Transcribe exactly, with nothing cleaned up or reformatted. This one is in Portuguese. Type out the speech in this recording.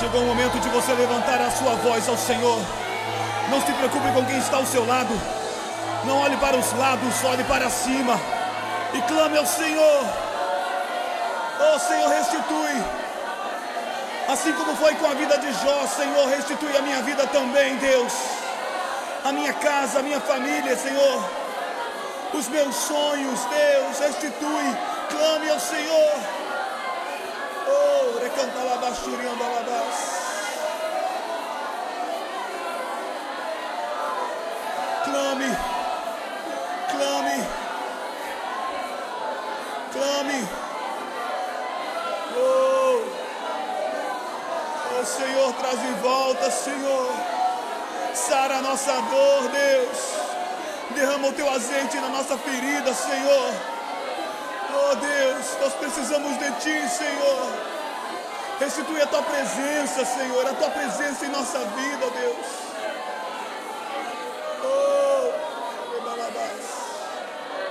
Chegou o momento de você levantar a sua voz ao Senhor. Não se preocupe com quem está ao seu lado. Não olhe para os lados, olhe para cima e clame ao Senhor. Oh Senhor, restitui. Assim como foi com a vida de Jó, Senhor, restitui a minha vida também, Deus. A minha casa, a minha família, Senhor. Os meus sonhos, Deus, restitui. Clame ao Senhor. Oh, recanta labachuriam balabás. Clame, clame, clame. Oh, oh Senhor, traz de volta, Senhor. Sara a nossa dor, Deus. Derrama o teu azeite na nossa ferida, Senhor. Oh Deus, nós precisamos de ti, Senhor. Restitui a tua presença, Senhor, a tua presença em nossa vida, Deus.